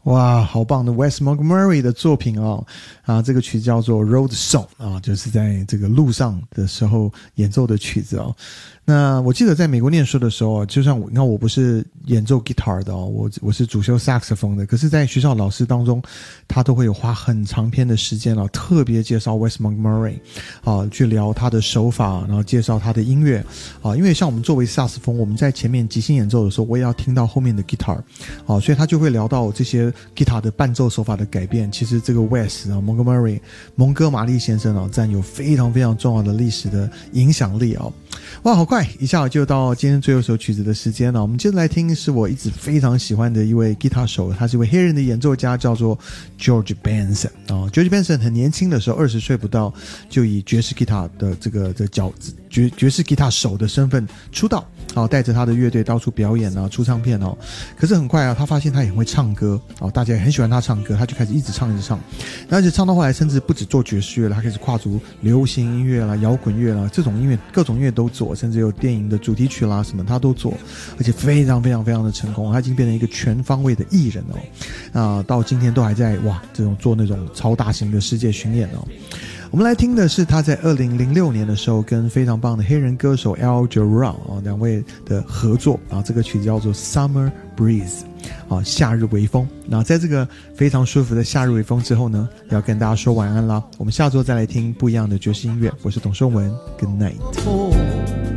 哇，好棒的 Wes Montgomery 的作品这个曲子叫做 Road Song 就是在这个路上的时候演奏的曲子那我记得在美国念书的时候就像你看我不是演奏 guitar 的我是主修 saxophone 的，可是在学校老师当中他都会有花很长篇的时间特别介绍 Wes Montgomery 去聊他的手法，然后介绍他的音乐因为像我们作为萨克斯风，我们在前面即兴演奏的时候我也要听到后面的 guitar 所以他就会聊到这些 guitar 的伴奏手法的改变。其实这个 Wes Montgomery 蒙哥马利先生占有非常非常重要的历史的影响力哇，好快一下就到今天最后一首曲子的时间了。我们接着来听是我一直非常喜欢的一位吉他手，他是一位黑人的演奏家，叫做 George Benson George Benson 很年轻的时候20岁不到就以爵士吉他的这个爵士吉他手的身份出道带着他的乐队到处表演出唱片可是很快他发现他也很会唱歌大家也很喜欢他唱歌，他就开始一直唱，而且唱到后来甚至不止做爵士乐了，他开始跨足流行音乐啦、摇滚乐啦，这种音乐各种音乐都做，甚至有电影的主题曲啦什么他都做，而且非常非常非常的成功，他已经变成一个全方位的艺人到今天都还在这种做那种超大型的世界巡演我们来听的是他在2006年的时候跟非常棒的黑人歌手 Al Jarreau 两位的合作这个曲子叫做 Summer Breeze 夏日微风。那在这个非常舒服的夏日微风之后呢，要跟大家说晚安啦，我们下周再来听不一样的爵士音乐。我是董胜文 Good night。